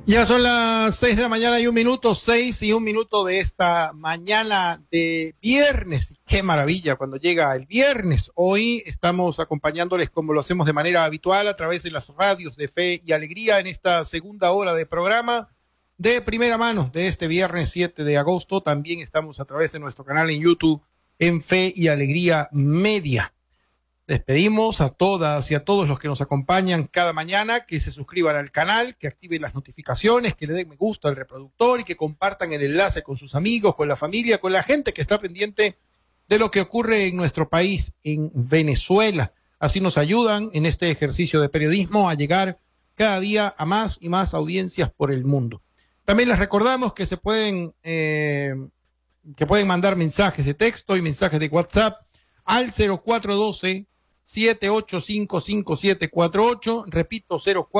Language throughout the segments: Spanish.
Ya son las 6 de la mañana y 1 minuto, 6 y 1 minuto de esta mañana de viernes. Qué maravilla cuando llega el viernes. Hoy estamos acompañándoles como lo hacemos de manera habitual a través de las radios de Fe y Alegría en esta segunda hora de programa de primera mano de este viernes 7 de agosto. También estamos a través de nuestro canal en YouTube en Fe y Alegría Media. Despedimos a todas y a todos los que nos acompañan cada mañana, que se suscriban al canal, que activen las notificaciones, que le den me gusta al reproductor y que compartan el enlace con sus amigos, con la familia, con la gente que está pendiente de lo que ocurre en nuestro país, en Venezuela. Así nos ayudan en este ejercicio de periodismo a llegar cada día a más y más audiencias por el mundo. También les recordamos que pueden mandar mensajes de texto y mensajes de WhatsApp al 0412-785-5748, repito,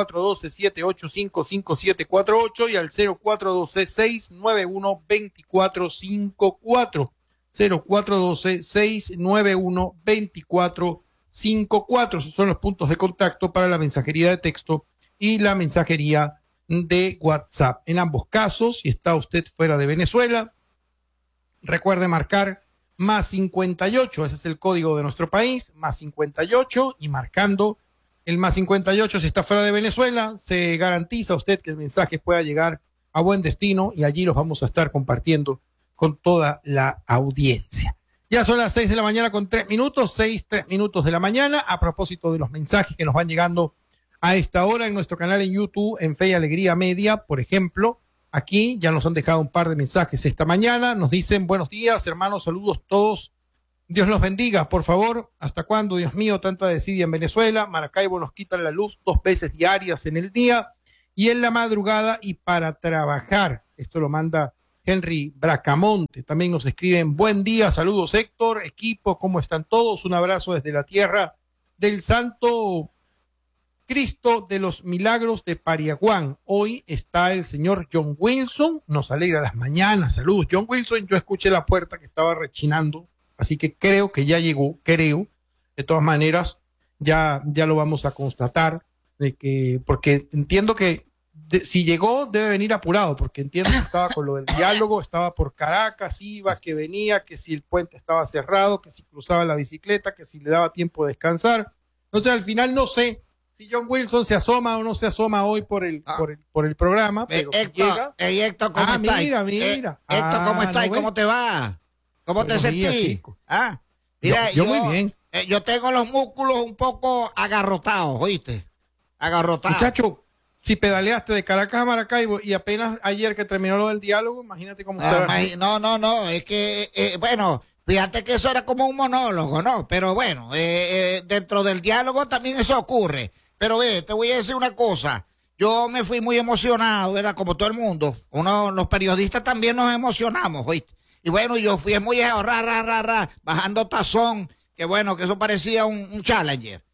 0412-785-5748 y al 0412-691-2454, 0412-691-2454. Esos son los puntos de contacto para la mensajería de texto y la mensajería de WhatsApp. En ambos casos, si está usted fuera de Venezuela, recuerde marcar más 58, ese es el código de nuestro país, más 58, y marcando el más 58 si está fuera de Venezuela, se garantiza a usted que el mensaje pueda llegar a buen destino y allí los vamos a estar compartiendo con toda la audiencia. Ya son las 6 de la mañana con 3 minutos, 3 minutos de la mañana, a propósito de los mensajes que nos van llegando a esta hora en nuestro canal en YouTube, en Fe y Alegría Media, por ejemplo. Aquí ya nos han dejado un par de mensajes esta mañana. Nos dicen, buenos días, hermanos, saludos todos. Dios los bendiga, por favor. ¿Hasta cuándo, Dios mío, tanta desidia en Venezuela? Maracaibo nos quitan la luz 2 veces diarias en el día y en la madrugada y para trabajar. Esto lo manda Henry Bracamonte. También nos escriben, buen día, saludos Héctor, equipo, ¿cómo están todos? Un abrazo desde la tierra del Santo Cristo de los Milagros de Pariaguán. Hoy está el señor John Wilson, nos alegra las mañanas. Saludos, John Wilson. Yo escuché la puerta que estaba rechinando, así que creo que ya llegó, creo. De todas maneras, ya lo vamos a constatar, porque entiendo que si llegó debe venir apurado, porque entiendo que estaba con lo del diálogo, estaba por Caracas, iba, que venía, que si el puente estaba cerrado, que si cruzaba la bicicleta, que si le daba tiempo de descansar. Entonces, al final no sé si John Wilson se asoma o no se asoma hoy por el programa, pero Héctor, llega. Héctor, ¿cómo estás? Mira. Héctor, ¿cómo estás? No, ¿Cómo te va? ¿Cómo te Buenos días, sentís? chico. Mira, yo muy bien. Yo tengo los músculos un poco agarrotados, ¿oíste? Agarrotados. Muchacho, si pedaleaste de Caracas a Maracaibo y apenas ayer que terminó lo del diálogo, imagínate cómo está. No, es que, bueno, fíjate que eso era como un monólogo, ¿no? Pero bueno, dentro del diálogo también eso ocurre. Pero te voy a decir una cosa, yo me fui muy emocionado, era como todo el mundo, los periodistas también nos emocionamos, ¿oíste? Y bueno, yo fui muy bajando tazón, que bueno, que eso parecía un Challenger.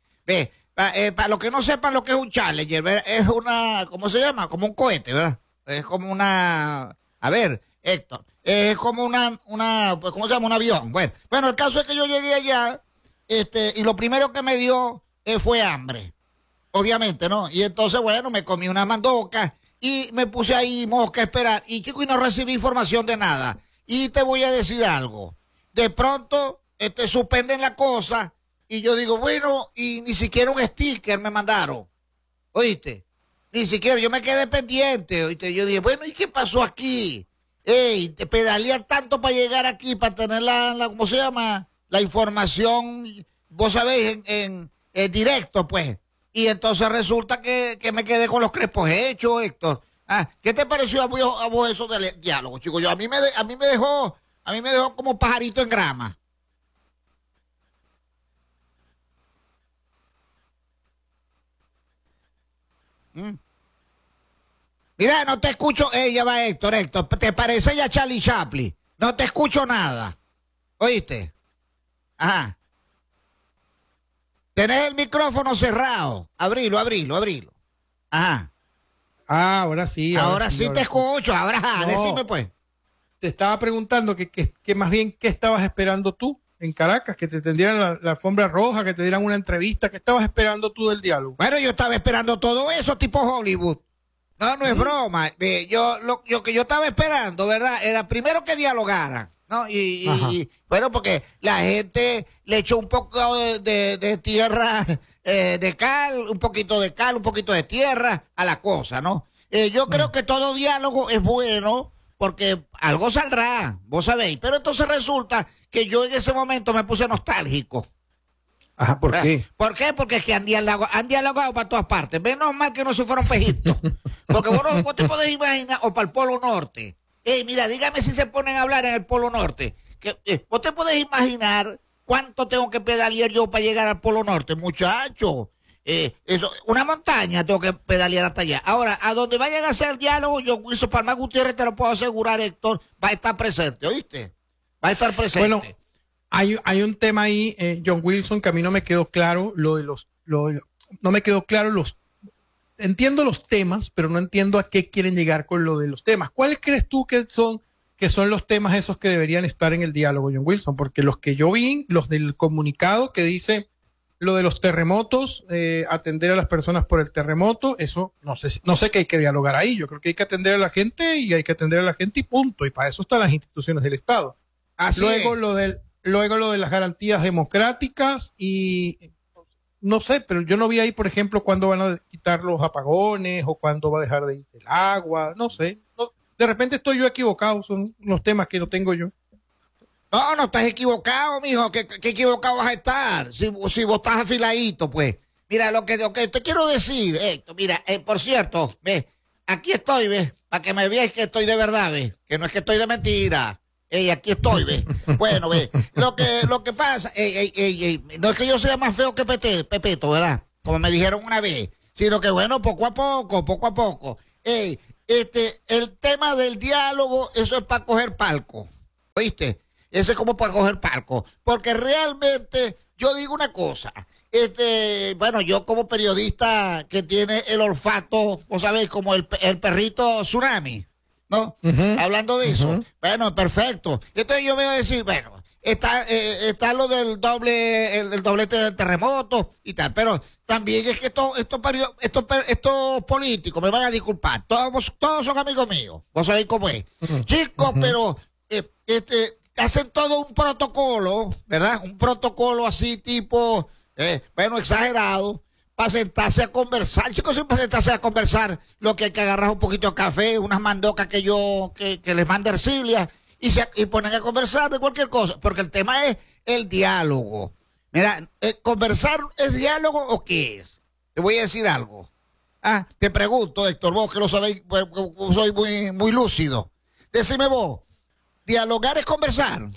Para los que no sepan lo que es un Challenger, ¿verdad? Es ¿cómo se llama? Como un cohete, ¿verdad? Es como a ver, Héctor, es como pues, ¿cómo se llama? Un avión. Bueno, el caso es que yo llegué allá, y lo primero que me dio fue hambre. Obviamente, ¿no? Y entonces, bueno, me comí una mandoca y me puse ahí mosca a esperar. Y chico, y no recibí información de nada. Y te voy a decir algo. De pronto, suspenden la cosa y yo digo, bueno, y ni siquiera un sticker me mandaron. ¿Oíste? Ni siquiera, yo me quedé pendiente, ¿oíste? Yo dije, bueno, ¿y qué pasó aquí? Te pedalear tanto para llegar aquí, para tener ¿cómo se llama? La información, vos sabéis, en directo, pues. Y entonces resulta que me quedé con los crespos hechos, Héctor. ¿Qué te pareció a vos eso del diálogo, chicos? A mí me dejó como pajarito en grama. Mira, no te escucho. Ya va Héctor, ¿te parece ya Charlie Chaplin? No te escucho nada. ¿Oíste? Ajá. Tenés el micrófono cerrado. Abrilo. Ajá. Ahora sí. Ahora sí te escucho. Ahora, No, decime pues. te estaba preguntando que más bien, ¿qué estabas esperando tú en Caracas? Que te tendieran la alfombra roja, que te dieran una entrevista. ¿Qué estabas esperando tú del diálogo? Bueno, yo estaba esperando todo eso tipo Hollywood. No, no es broma. Lo que yo estaba esperando, ¿verdad? Era primero que dialogaran, ¿no? Bueno, porque la gente le echó un poco de tierra, de cal, un poquito de cal, un poquito de tierra a la cosa, ¿no? Yo creo que todo diálogo es bueno porque algo saldrá, vos sabéis. Pero entonces resulta que yo en ese momento me puse nostálgico. Ajá, ¿por qué? ¿Por qué? Porque es que han dialogado para todas partes. Menos mal que no se fueron pejitos. Porque vos te podés imaginar, o para el Polo Norte. Mira, dígame si se ponen a hablar en el Polo Norte. Vos te podés imaginar cuánto tengo que pedalear yo para llegar al Polo Norte, muchacho. Una montaña tengo que pedalear hasta allá. Ahora, a donde vayan a hacer el diálogo, yo, Wilson Palma Gutiérrez, te lo puedo asegurar, Héctor, va a estar presente, ¿oíste? Va a estar presente. Bueno, hay un tema ahí, John Wilson, que a mí no me quedó claro no me quedó claro entiendo los temas, pero no entiendo a qué quieren llegar con lo de los temas. ¿Cuáles crees tú que son los temas esos que deberían estar en el diálogo, John Wilson? Porque los que yo vi, los del comunicado que dice lo de los terremotos, atender a las personas por el terremoto, eso no sé qué hay que dialogar ahí. Yo creo que hay que atender a la gente y punto. Y para eso están las instituciones del Estado. Luego lo de las garantías democráticas y no sé, pero yo no vi ahí, por ejemplo, cuándo van a quitar los apagones o cuándo va a dejar de irse el agua, no sé. De repente estoy yo equivocado, son los temas que no tengo yo. No estás equivocado, mijo. ¿Qué equivocado vas a estar? Si vos estás afiladito, pues. Mira, lo que te quiero decir, Héctor, mira, por cierto, ve, aquí estoy, ve, para que me veáis que estoy de verdad, ve, que no es que estoy de mentira. Aquí estoy, ve. Bueno, ve, lo que pasa, no es que yo sea más feo que Pepeto, ¿verdad? Como me dijeron una vez, sino que bueno, poco a poco. El tema del diálogo, eso es para coger palco, ¿oíste? Eso es como para coger palco, porque realmente yo digo una cosa, bueno, yo como periodista que tiene el olfato, vos sabéis, como el perrito Tsunami, ¿no? Hablando de eso, bueno, perfecto. Entonces yo voy a decir, bueno, está lo del el doblete del terremoto y tal, pero también es que estos políticos, me van a disculpar, todos son amigos míos, vos sabéis cómo es. Chicos, pero hacen todo un protocolo, ¿verdad? Un protocolo así tipo, bueno, exagerado, para sentarse a conversar. Chicos, para sentarse a conversar, lo que hay que agarrar un poquito de café, unas mandocas que les manda Ercilia, y ponen a conversar de cualquier cosa, porque el tema es el diálogo. Mira, ¿conversar es diálogo o qué es? Te voy a decir algo. Te pregunto, Héctor, vos que lo sabéis, pues, soy muy, muy lúcido. Decime vos, ¿dialogar es conversar?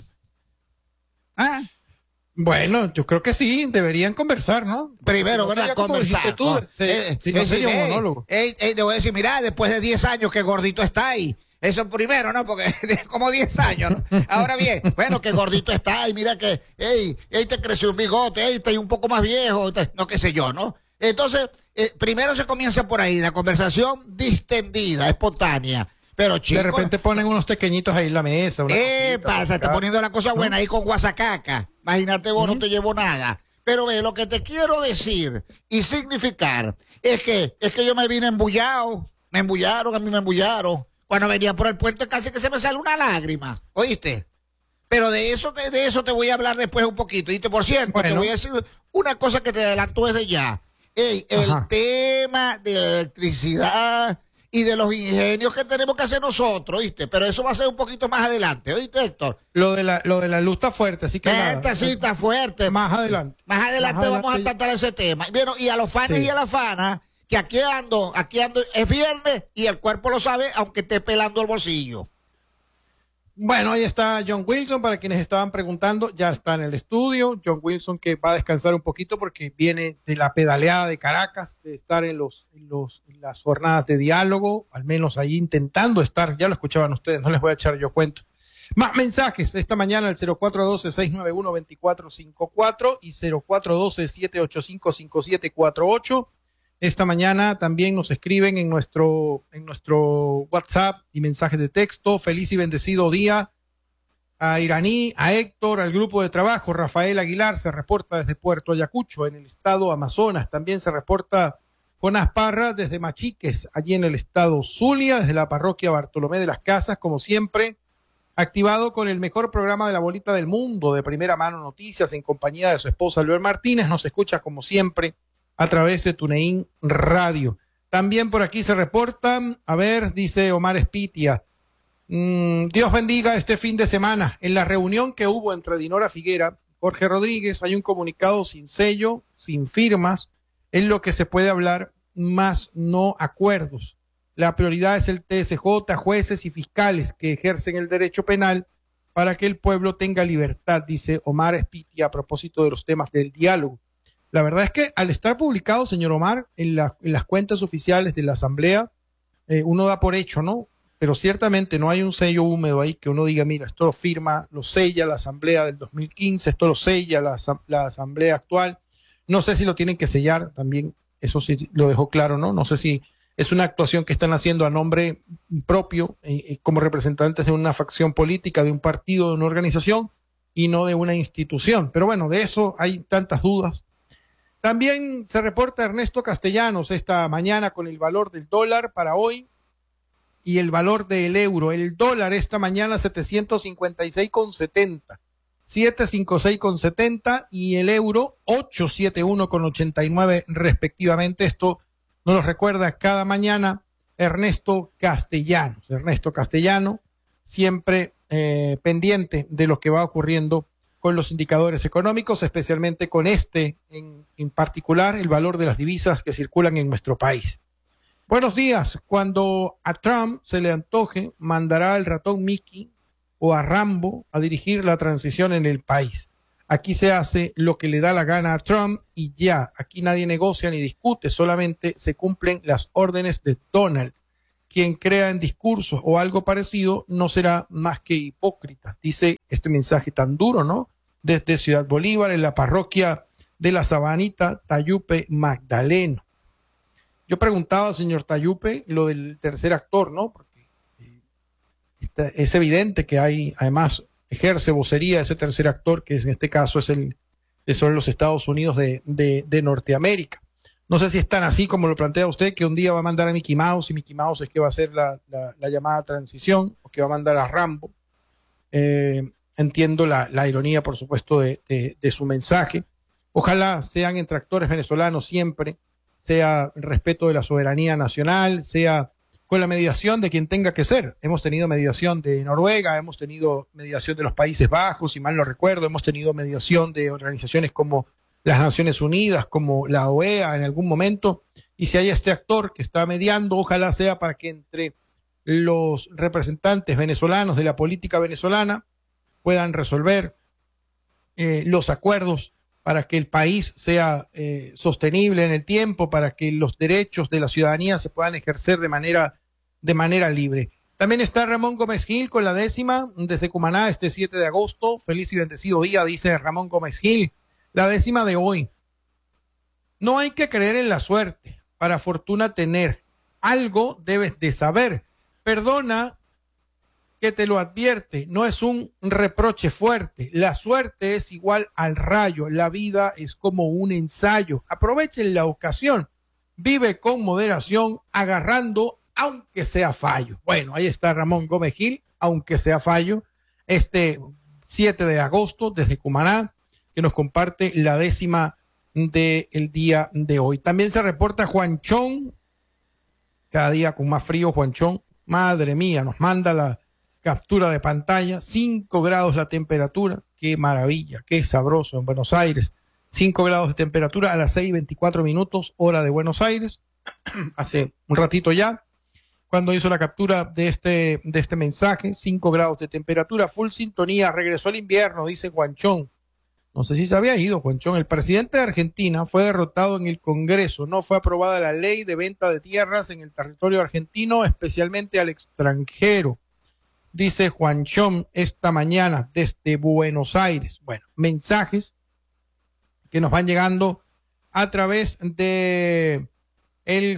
Bueno, yo creo que sí, deberían conversar, ¿no? Primero, ¿verdad? Conversar. Tú, si no sería un monólogo. Te voy a decir, mira, después de 10 años que gordito está ahí. Eso primero, ¿no? Porque como 10 años, ¿no? Ahora bien, bueno, que gordito está ahí, mira que, te creció un bigote, está un poco más viejo, no qué sé yo, ¿no? Entonces, primero se comienza por ahí, la conversación distendida, espontánea. Pero chicos, de repente ponen unos pequeñitos ahí en la mesa. Pasa, está poniendo la cosa buena ahí con guasacaca. Imagínate vos, no te llevo nada. Pero ve, lo que te quiero decir y significar es que yo me vine embullado. A mí me embullaron. Cuando venía por el puente casi que se me sale una lágrima. ¿Oíste? Pero de eso te voy a hablar después un poquito. Y por cierto, te voy a decir una cosa que te adelanto desde ya. El tema de la electricidad y de los ingenios que tenemos que hacer nosotros, ¿oíste? Pero eso va a ser un poquito más adelante, ¿oíste, Héctor? Lo de la luz está fuerte, así que sí, está fuerte. Más adelante. Más adelante vamos a tratar ese tema. Bueno, y a los fans y a las fanas, que aquí ando, es viernes y el cuerpo lo sabe, aunque esté pelando el bolsillo. Bueno, ahí está John Wilson, para quienes estaban preguntando, ya está en el estudio. John Wilson, que va a descansar un poquito porque viene de la pedaleada de Caracas, de estar en las jornadas de diálogo, al menos ahí intentando estar, ya lo escuchaban ustedes, no les voy a echar yo cuento. Más mensajes esta mañana al 0412-691-2454 y 0412-785-5748. Esta mañana también nos escriben en nuestro WhatsApp y mensajes de texto. Feliz y bendecido día a Iraní, a Héctor, al grupo de trabajo. Rafael Aguilar se reporta desde Puerto Ayacucho, en el estado Amazonas. También se reporta Jonás Parra desde Machiques, allí en el estado Zulia, desde la parroquia Bartolomé de las Casas, como siempre, activado con el mejor programa de la bolita del mundo, de primera mano noticias, en compañía de su esposa Albert Martínez. Nos escucha como siempre a través de TuneIn Radio. También por aquí se reportan, a ver, dice Omar Espitia, Dios bendiga este fin de semana. En la reunión que hubo entre Dinora Figuera y Jorge Rodríguez hay un comunicado sin sello, sin firmas, en lo que se puede hablar, más no acuerdos. La prioridad es el TSJ, jueces y fiscales que ejercen el derecho penal para que el pueblo tenga libertad, dice Omar Espitia a propósito de los temas del diálogo. La verdad es que al estar publicado, señor Omar, en las cuentas oficiales de la Asamblea, uno da por hecho, ¿no? Pero ciertamente no hay un sello húmedo ahí que uno diga, mira, esto lo firma, lo sella la Asamblea del 2015, esto lo sella la Asamblea actual. No sé si lo tienen que sellar también, eso sí lo dejó claro, ¿no? No sé si es una actuación que están haciendo a nombre propio, como representantes de una facción política, de un partido, de una organización, y no de una institución. Pero bueno, de eso hay tantas dudas. También se reporta Ernesto Castellanos esta mañana con el valor del dólar para hoy y el valor del euro. El dólar esta mañana 756,70, 756,70 y el euro 871,89 respectivamente. Esto nos lo recuerda cada mañana Ernesto Castellanos. Ernesto Castellano siempre pendiente de lo que va ocurriendo con los indicadores económicos, especialmente con este en particular, el valor de las divisas que circulan en nuestro país. Buenos días. Cuando a Trump se le antoje, mandará al ratón Mickey o a Rambo a dirigir la transición en el país. Aquí se hace lo que le da la gana a Trump y ya. Aquí nadie negocia ni discute, solamente se cumplen las órdenes de Donald. Quien crea en discursos o algo parecido no será más que hipócrita. Dice este mensaje tan duro, ¿no? Desde Ciudad Bolívar, en la parroquia de la Sabanita, Tayupe Magdaleno. Yo preguntaba, señor Tayupe, lo del tercer actor, ¿no? Porque es evidente que hay, además, ejerce vocería ese tercer actor, que en este caso son los Estados Unidos de Norteamérica. No sé si es tan así como lo plantea usted, que un día va a mandar a Mickey Mouse y Mickey Mouse es que va a hacer la llamada transición, o que va a mandar a Rambo. Entiendo la ironía, por supuesto, de su mensaje. Ojalá sean entre actores venezolanos siempre, sea el respeto de la soberanía nacional, sea con la mediación de quien tenga que ser. Hemos tenido mediación de Noruega, hemos tenido mediación de los Países Bajos, si mal no recuerdo, hemos tenido mediación de organizaciones como las Naciones Unidas, como la OEA en algún momento, y si hay este actor que está mediando, ojalá sea para que entre los representantes venezolanos de la política venezolana puedan resolver los acuerdos para que el país sea sostenible en el tiempo, para que los derechos de la ciudadanía se puedan ejercer de manera libre. También está Ramón Gómez Gil con la 10ª desde Cumaná este 7 de agosto. Feliz y bendecido día, dice Ramón Gómez Gil. La 10ª de hoy. No hay que creer en la suerte, para fortuna tener. Algo debes de saber. Perdona que te lo advierte, no es un reproche fuerte. La suerte es igual al rayo, la vida es como un ensayo. Aprovechen la ocasión, vive con moderación, agarrando aunque sea fallo. Bueno, ahí está Ramón Gómez Gil, aunque sea fallo, este 7 de agosto desde Cumaná, que nos comparte la 10ª del día de hoy. También se reporta Juanchón, cada día con más frío. Juanchón, madre mía, nos manda la captura de pantalla, 5 grados la temperatura, qué maravilla, qué sabroso en Buenos Aires, 5 grados de temperatura a las 6:24, hora de Buenos Aires, hace un ratito ya, cuando hizo la captura de este mensaje, 5 grados de temperatura, full sintonía, regresó el invierno, dice Juanchón. No sé si se había ido, Juanchón. El presidente de Argentina fue derrotado en el Congreso, no fue aprobada la ley de venta de tierras en el territorio argentino, especialmente al extranjero. Dice Juanchón esta mañana desde Buenos Aires. Bueno, mensajes que nos van llegando a través de el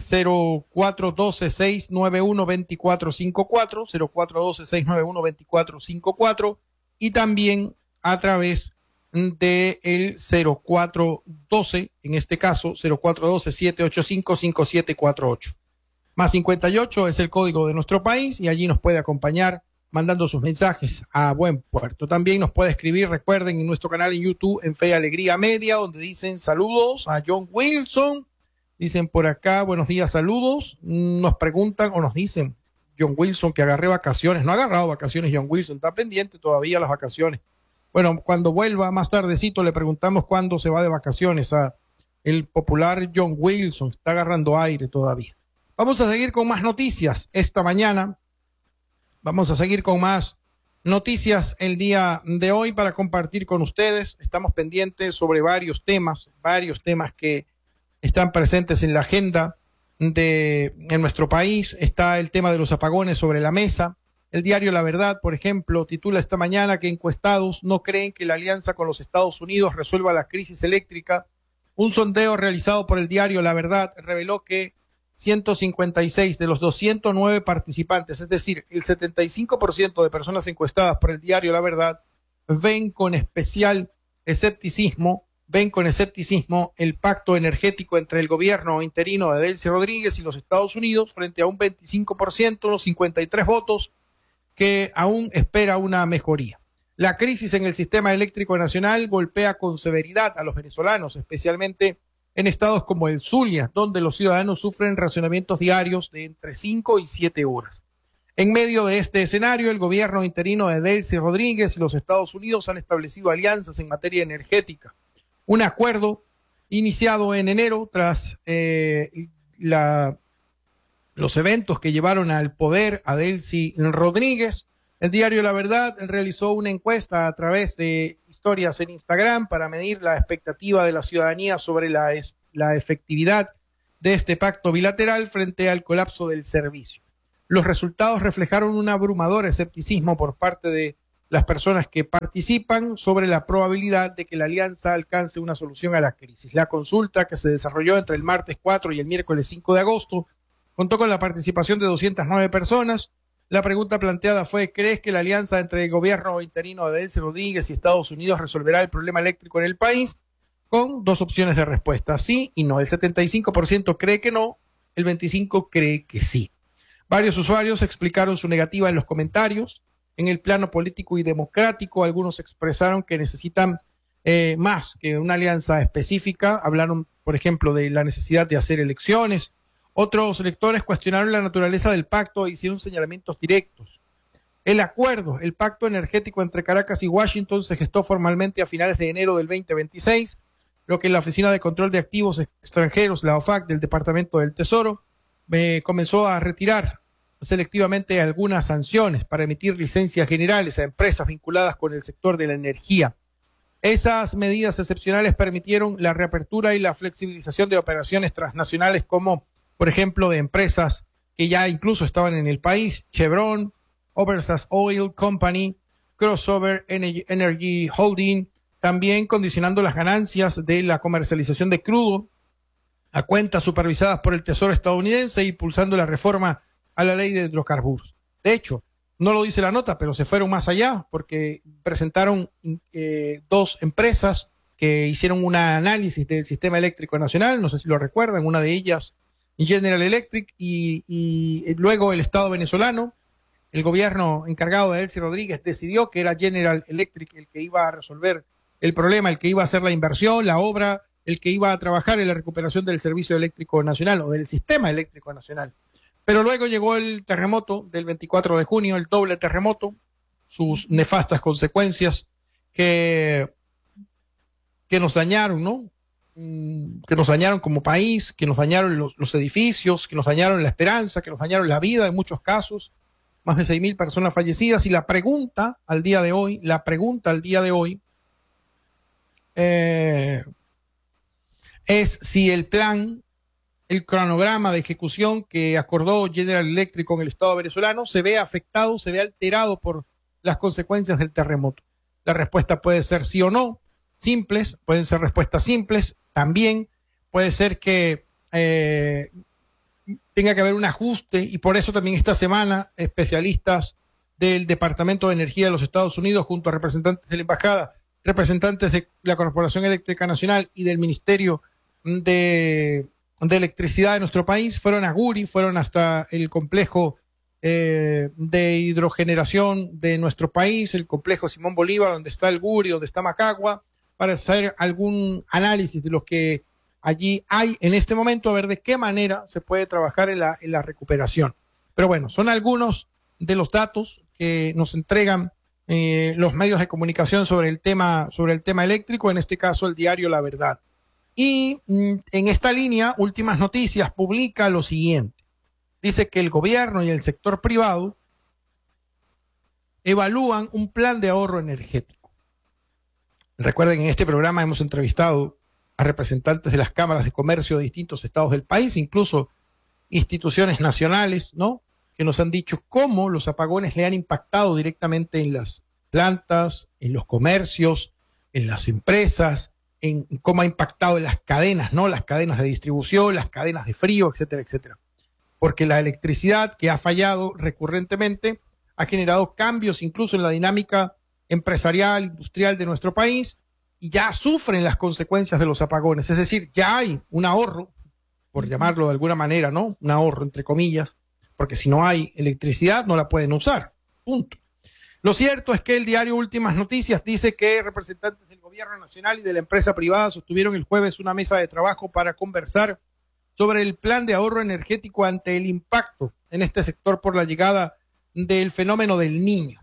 0412-691-2454, 0412-691-2454 y también a través del 0412, en este caso 0412-785-5748. Más 58 es el código de nuestro país y allí nos puede acompañar mandando sus mensajes a buen puerto. También nos puede escribir, recuerden, en nuestro canal en YouTube, en Fe y Alegría Media, donde dicen saludos a John Wilson. Dicen por acá, buenos días, saludos. Nos preguntan o nos dicen, John Wilson, que agarré vacaciones. No ha agarrado vacaciones John Wilson, está pendiente todavía las vacaciones. Bueno, cuando vuelva más tardecito le preguntamos cuándo se va de vacaciones a el popular John Wilson. Está agarrando aire todavía. Vamos a seguir con más noticias esta mañana. Vamos a seguir con más noticias el día de hoy para compartir con ustedes. Estamos pendientes sobre varios temas que están presentes en la agenda en nuestro país. Está el tema de los apagones sobre la mesa. El diario La Verdad, por ejemplo, titula esta mañana que encuestados no creen que la alianza con los Estados Unidos resuelva la crisis eléctrica. Un sondeo realizado por el diario La Verdad reveló que 156 de los 209 participantes, es decir, el 75% de personas encuestadas por el diario La Verdad, ven con escepticismo el pacto energético entre el gobierno interino de Delcy Rodríguez y los Estados Unidos frente a un 25%, unos 53 votos, que aún espera una mejoría. La crisis en el sistema eléctrico nacional golpea con severidad a los venezolanos, especialmente en estados como el Zulia, donde los ciudadanos sufren racionamientos diarios de entre 5 y 7 horas. En medio de este escenario, el gobierno interino de Delcy Rodríguez y los Estados Unidos han establecido alianzas en materia energética. Un acuerdo iniciado en enero tras los eventos que llevaron al poder a Delcy Rodríguez. El diario La Verdad realizó una encuesta a través de historias en Instagram para medir la expectativa de la ciudadanía sobre la efectividad de este pacto bilateral frente al colapso del servicio. Los resultados reflejaron un abrumador escepticismo por parte de las personas que participan sobre la probabilidad de que la alianza alcance una solución a la crisis. La consulta, que se desarrolló entre el martes 4 y el miércoles 5 de agosto, contó con la participación de 209 personas. La pregunta planteada fue: ¿crees que la alianza entre el gobierno interino de Delcy Rodríguez y Estados Unidos resolverá el problema eléctrico en el país? Con dos opciones de respuesta, sí y no. El 75% cree que no, el 25% cree que sí. Varios usuarios explicaron su negativa en los comentarios. En el plano político y democrático, algunos expresaron que necesitan más que una alianza específica. Hablaron, por ejemplo, de la necesidad de hacer elecciones. Otros lectores cuestionaron la naturaleza del pacto e hicieron señalamientos directos. El pacto energético entre Caracas y Washington se gestó formalmente a finales de enero del 2026, lo que la Oficina de Control de Activos Extranjeros, la OFAC, del Departamento del Tesoro, comenzó a retirar selectivamente algunas sanciones para emitir licencias generales a empresas vinculadas con el sector de la energía. Esas medidas excepcionales permitieron la reapertura y la flexibilización de operaciones transnacionales como, por ejemplo, de empresas que ya incluso estaban en el país: Chevron, Overseas Oil Company, Crossover Energy Holding, también condicionando las ganancias de la comercialización de crudo a cuentas supervisadas por el Tesoro estadounidense, impulsando la reforma a la ley de hidrocarburos. De hecho, no lo dice la nota, pero se fueron más allá porque presentaron dos empresas que hicieron un análisis del sistema eléctrico nacional. No sé si lo recuerdan, una de ellas General Electric y luego el Estado venezolano. El gobierno encargado de Delcy Rodríguez decidió que era General Electric el que iba a resolver el problema, el que iba a hacer la inversión, la obra, el que iba a trabajar en la recuperación del servicio eléctrico nacional o del sistema eléctrico nacional. Pero luego llegó el terremoto del 24 de junio, el doble terremoto, sus nefastas consecuencias que nos dañaron, ¿no? Que nos dañaron como país, que nos dañaron los edificios, que nos dañaron la esperanza, que nos dañaron la vida en muchos casos. Más de 6.000 personas fallecidas. Y la pregunta al día de hoy es si el cronograma de ejecución que acordó General Electric con el Estado venezolano se ve afectado, se ve alterado por las consecuencias del terremoto. La respuesta puede ser sí o no, simples, pueden ser respuestas simples, también puede ser que tenga que haber un ajuste, y por eso también esta semana especialistas del Departamento de Energía de los Estados Unidos junto a representantes de la Embajada representantes de la Corporación Eléctrica Nacional y del Ministerio de Electricidad de nuestro país, fueron a Guri, fueron hasta el complejo de hidrogeneración de nuestro país, el complejo Simón Bolívar, donde está el Guri, donde está Macagua, para hacer algún análisis de lo que allí hay en este momento, a ver de qué manera se puede trabajar en la recuperación. Pero bueno, son algunos de los datos que nos entregan los medios de comunicación sobre el tema eléctrico, en este caso el diario La Verdad. Y en esta línea, Últimas Noticias publica lo siguiente. Dice que el gobierno y el sector privado evalúan un plan de ahorro energético. Recuerden, en este programa hemos entrevistado a representantes de las cámaras de comercio de distintos estados del país, incluso instituciones nacionales, ¿no?, que nos han dicho cómo los apagones le han impactado directamente en las plantas, en los comercios, en las empresas, en cómo ha impactado en las cadenas, ¿no?, las cadenas de distribución, las cadenas de frío, etcétera, etcétera. Porque la electricidad que ha fallado recurrentemente ha generado cambios incluso en la dinámica empresarial, industrial de nuestro país, y ya sufren las consecuencias de los apagones. Es decir, ya hay un ahorro, por llamarlo de alguna manera, ¿no?, un ahorro entre comillas, porque si no hay electricidad no la pueden usar, punto. Lo cierto es que el diario Últimas Noticias dice que representantes del gobierno nacional y de la empresa privada sostuvieron el jueves una mesa de trabajo para conversar sobre el plan de ahorro energético ante el impacto en este sector por la llegada del fenómeno del Niño.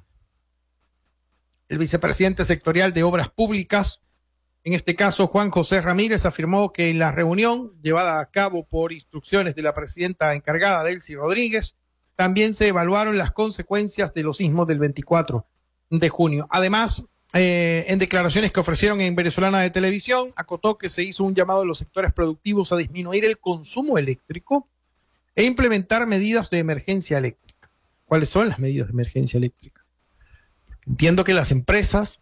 El vicepresidente sectorial de Obras Públicas, en este caso Juan José Ramírez, afirmó que en la reunión llevada a cabo por instrucciones de la presidenta encargada, Delcy Rodríguez, también se evaluaron las consecuencias de los sismos del 24 de junio. Además, en declaraciones que ofrecieron en Venezolana de Televisión, acotó que se hizo un llamado a los sectores productivos a disminuir el consumo eléctrico e implementar medidas de emergencia eléctrica. ¿Cuáles son las medidas de emergencia eléctrica? Entiendo que las empresas,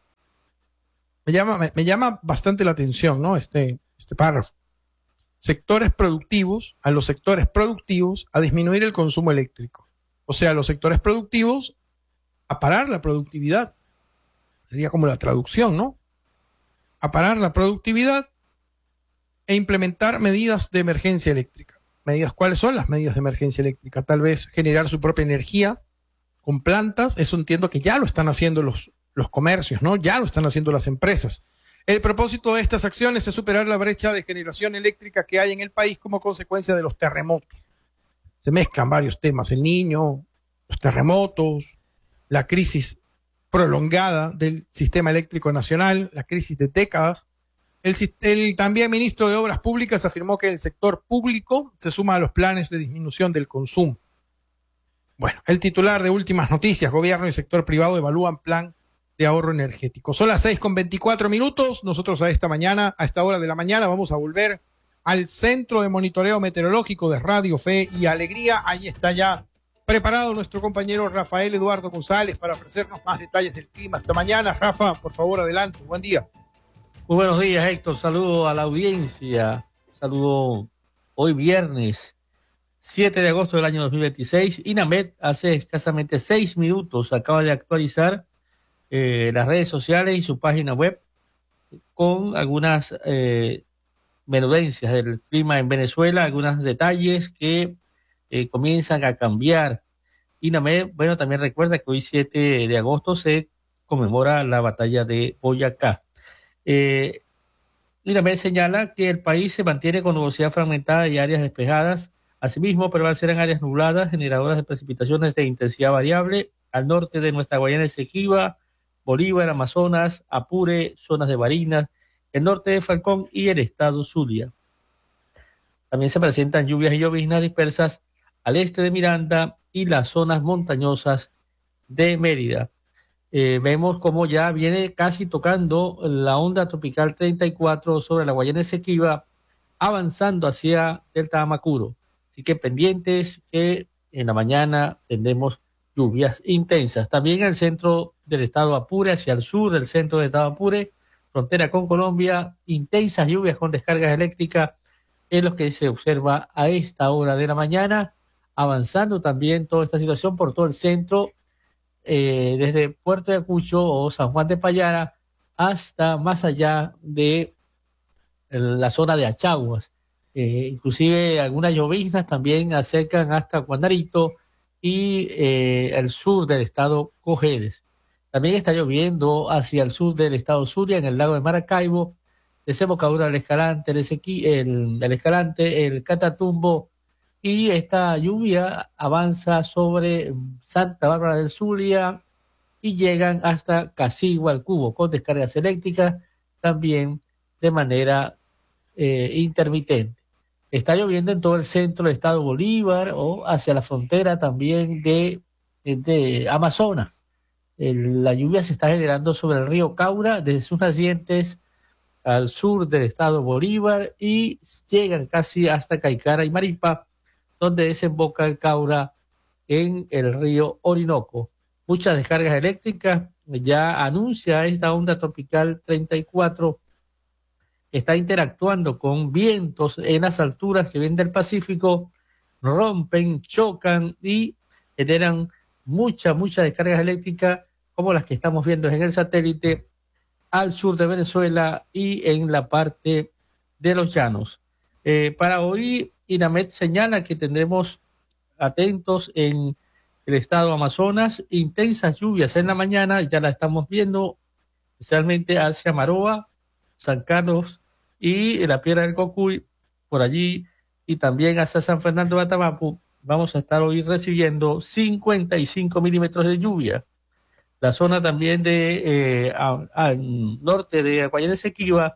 me llama bastante la atención, ¿no?, este párrafo. Sectores productivos, a los sectores productivos a disminuir el consumo eléctrico. O sea, los sectores productivos a parar la productividad. Sería como la traducción, ¿no? A parar la productividad e implementar medidas de emergencia eléctrica. ¿Cuáles son las medidas de emergencia eléctrica? Tal vez generar su propia energía con plantas. Eso entiendo que ya lo están haciendo los comercios, ¿no? Ya lo están haciendo las empresas. El propósito de estas acciones es superar la brecha de generación eléctrica que hay en el país como consecuencia de los terremotos. Se mezclan varios temas: el Niño, los terremotos, la crisis prolongada del sistema eléctrico nacional, la crisis de décadas. El también ministro de Obras Públicas afirmó que el sector público se suma a los planes de disminución del consumo. Bueno, el titular de Últimas Noticias: gobierno y sector privado evalúan plan de ahorro energético. Son las 6:24. Nosotros a esta hora de la mañana, vamos a volver al Centro de Monitoreo Meteorológico de Radio Fe y Alegría. Ahí está ya preparado nuestro compañero Rafael Eduardo González para ofrecernos más detalles del clima esta mañana. Rafa, por favor, adelante. Buen día. Muy buenos días, Héctor. Saludo a la audiencia. Saludo hoy viernes 7 de agosto del año 2026. INAMED hace escasamente 6 minutos acaba de actualizar las redes sociales y su página web con algunas menudencias del clima en Venezuela, algunos detalles que comienzan a cambiar. INAMED, bueno, también recuerda que hoy 7 de agosto se conmemora la batalla de Boyacá. INAMED señala que el país se mantiene con nubosidad fragmentada y áreas despejadas. Asimismo, prevalecerán áreas nubladas, generadoras de precipitaciones de intensidad variable al norte de nuestra Guayana Esequiba, Bolívar, Amazonas, Apure, zonas de Barinas, el norte de Falcón y el estado Zulia. También se presentan lluvias y lloviznas dispersas al este de Miranda y las zonas montañosas de Mérida. Vemos como ya viene casi tocando la onda tropical 34 sobre la Guayana Esequiba, avanzando hacia Delta Amacuro. Así que pendientes que en la mañana tendremos lluvias intensas. También al centro del estado Apure, hacia el sur del centro del estado Apure, frontera con Colombia, intensas lluvias con descargas eléctricas es lo que se observa a esta hora de la mañana, avanzando también toda esta situación por todo el centro, desde Puerto de Ayacucho o San Juan de Payara hasta más allá de la zona de Achaguas. Inclusive algunas lloviznas también acercan hasta Guanarito y el sur del estado Cojedes. También está lloviendo hacia el sur del estado Zulia, en el lago de Maracaibo, desembocadura del Escalante, el Escalante, el Catatumbo, y esta lluvia avanza sobre Santa Bárbara del Zulia y llegan hasta Casigua, al Cubo, con descargas eléctricas también de manera intermitente. Está lloviendo en todo el centro del estado Bolívar o hacia la frontera también de Amazonas. La lluvia se está generando sobre el río Caura, desde sus nacientes al sur del estado Bolívar, y llegan casi hasta Caicara y Maripa, donde desemboca el Caura en el río Orinoco. Muchas descargas eléctricas. Ya anuncia esta onda tropical 34, está interactuando con vientos en las alturas que vienen del Pacífico, rompen, chocan y generan muchas descargas eléctricas, como las que estamos viendo en el satélite al sur de Venezuela y en la parte de los llanos. Para hoy, INAMED señala que tendremos atentos en el estado Amazonas, intensas lluvias en la mañana, ya la estamos viendo, especialmente hacia Maroa, San Carlos y la Piedra del Cocuy, por allí, y también hacia San Fernando de Atabapo. Vamos a estar hoy recibiendo 55 milímetros de lluvia. La zona también de al norte de Guayana Esequiba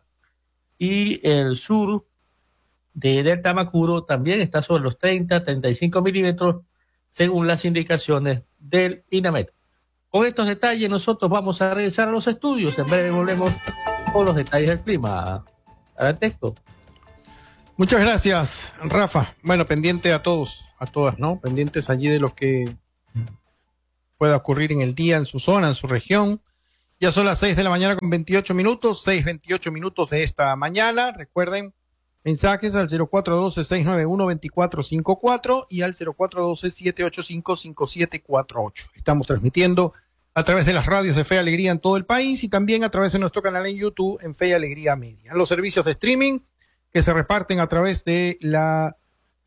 y el sur de Delta Macuro también está sobre los 35 milímetros, según las indicaciones del INAMED. Con estos detalles nosotros vamos a regresar a los estudios. En breve volvemos con los detalles del clima. Texto. Muchas gracias, Rafa. Bueno, pendiente a todos, a todas, ¿no? Pendientes allí de lo que pueda ocurrir en el día, en su zona, en su región. Ya son las 6 de la mañana con 28 minutos, 6:28 minutos de esta mañana. Recuerden, mensajes al 0412-691-2454 y al 0412-785-5748. Estamos transmitiendo a través de las radios de Fe y Alegría en todo el país y también a través de nuestro canal en YouTube en Fe y Alegría Media. Los servicios de streaming que se reparten a través de la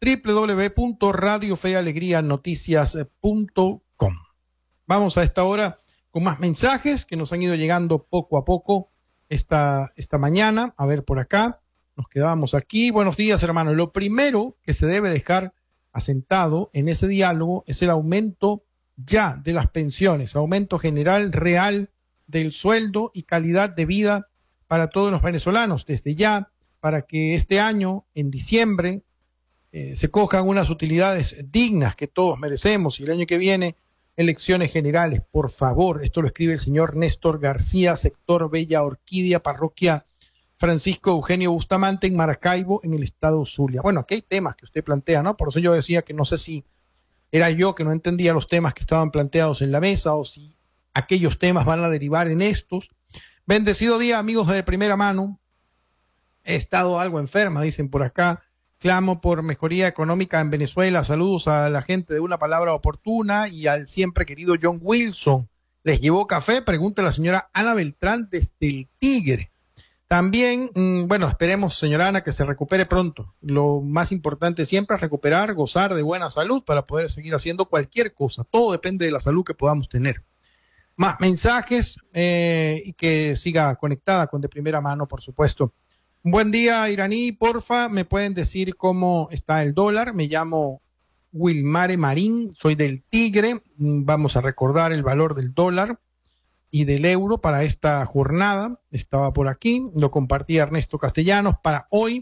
www.radiofeyalegrianoticias.com. Vamos a esta hora con más mensajes que nos han ido llegando poco a poco esta mañana. A ver por acá. Nos quedábamos aquí. Buenos días, hermano. Lo primero que se debe dejar asentado en ese diálogo es el aumento ya de las pensiones, aumento general real del sueldo y calidad de vida para todos los venezolanos desde ya, para que este año, en diciembre, se cojan unas utilidades dignas que todos merecemos, y el año que viene, elecciones generales, por favor. Esto lo escribe el señor Néstor García, sector Bella Orquídea, parroquia Francisco Eugenio Bustamante, en Maracaibo, en el estado Zulia. Bueno, aquí hay temas que usted plantea, ¿no? Por eso yo decía que no sé si era yo que no entendía los temas que estaban planteados en la mesa o si aquellos temas van a derivar en estos. Bendecido día, amigos de primera mano. He estado algo enferma, dicen por acá. Clamo por mejoría económica en Venezuela. Saludos a la gente de Una Palabra Oportuna y al siempre querido John Wilson. ¿Les llevó café? Pregunta la señora Ana Beltrán desde el Tigre. También, bueno, esperemos, señora Ana, que se recupere pronto. Lo más importante siempre es recuperar, gozar de buena salud para poder seguir haciendo cualquier cosa. Todo depende de la salud que podamos tener. Más mensajes y que siga conectada con De Primera Mano, por supuesto. Buen día, Iraní. Porfa, ¿me pueden decir cómo está el dólar? Me llamo Wilmare Marín, soy del Tigre. Vamos a recordar el valor del dólar y del euro para esta jornada. Estaba por aquí, lo compartía Ernesto Castellanos. Para hoy,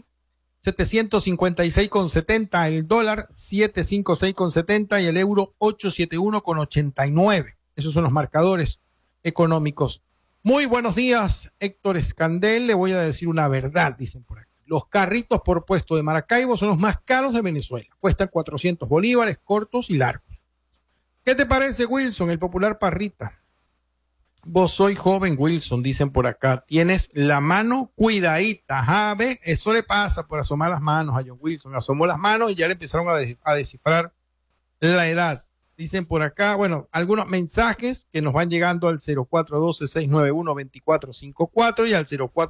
756,70 el dólar, 756,70 y el euro 871,89. Esos son los marcadores económicos. Muy buenos días, Héctor Escandel. Le voy a decir una verdad, dicen por aquí. Los carritos por puesto de Maracaibo son los más caros de Venezuela. Cuestan 400 bolívares, cortos y largos. ¿Qué te parece, Wilson, el popular Parrita? Vos soy joven, Wilson, dicen por acá. Tienes la mano cuidadita. Ajá, ¿ves? Eso le pasa por asomar las manos a John Wilson. Asomó las manos y ya le empezaron a descifrar la edad. Dicen por acá, bueno, algunos mensajes que nos van llegando al 0412-691-2454 y al